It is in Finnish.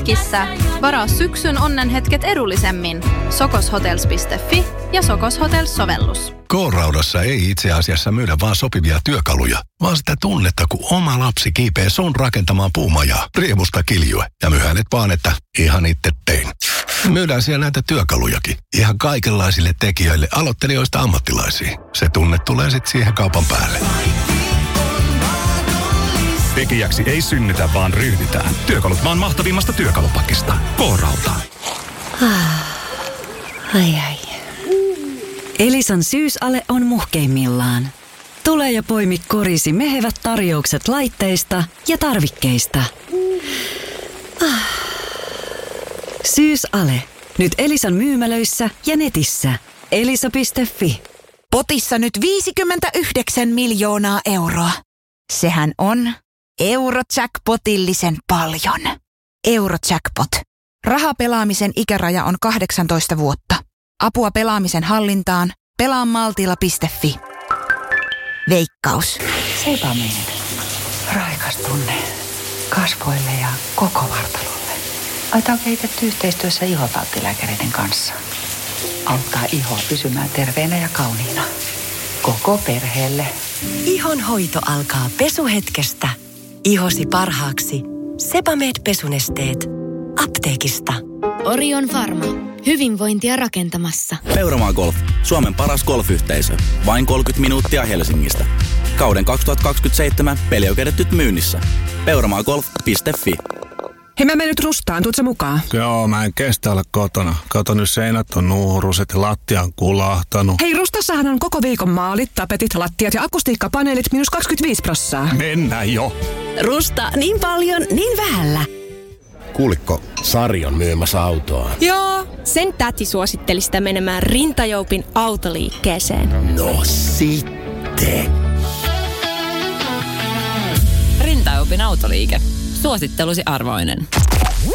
Mökissä. Varaa syksyn onnenhetket edullisemmin. Sokoshotels.fi ja Sokos Hotels-sovellus. K-Raudassa ei itse asiassa myydä vaan sopivia työkaluja, vaan sitä tunnetta, kun oma lapsi kiipee sun rakentamaan puumajaa. Riemusta kiljue ja myy hänet vaan, että ihan itse tein. Myydään siellä näitä työkalujakin. Ihan kaikenlaisille tekijöille, aloittelijoista ammattilaisiin. Se tunne tulee sitten siihen kaupan päälle. Tekijäksi ei synnytä, vaan ryhdytään. Työkalut maan mahtavimmasta työkalupakista. K-Rauta. Ai. Elisan syysale on muhkeimmillaan. Tule ja poimi korisi mehevät tarjoukset laitteista ja tarvikkeista. Syysale. Nyt Elisan myymälöissä ja netissä. Elisa.fi. Potissa nyt 59 miljoonaa euroa. Sehän on Eurojackpotillisen paljon. Eurojackpot. Rahapelaamisen ikäraja on 18 vuotta. Apua pelaamisen hallintaan. Pelaamaltilla.fi. Veikkaus. Sebamed. Raikas tunne kasvoille ja koko vartalolle. Aita on kehitetty yhteistyössä ihotautilääkäreiden kanssa. Auttaa ihoa pysymään terveenä ja kauniina. Koko perheelle. Ihon hoito alkaa pesuhetkestä. Ihosi parhaaksi. Sebamed-pesunesteet. Apteekista. Orion Pharma. Hyvinvointia rakentamassa. Peuramaa Golf. Suomen paras golfyhteisö. Vain 30 minuuttia Helsingistä. Kauden 2027 pelioikeudet nyt myynnissä. Peuramagolf.fi. Hei, mä menen nyt Rustaan. Tuutko mukaan? Joo, mä en kestä olla kotona. Kato, nyt seinät on nuuruset ja lattia on kulahtanut. Hei, Rustassahan on koko viikon maalit, tapetit, lattiat ja akustiikkapaneelit -25%. Mennään jo. Rusta, niin paljon, niin vähällä. Kuulikko, Sari on myymässä autoa. Joo, sen täti suositteli sitä menemään Rintajoupin autoliikkeeseen. No sitten. Rintajoupin autoliike. Suosittelusi arvoinen.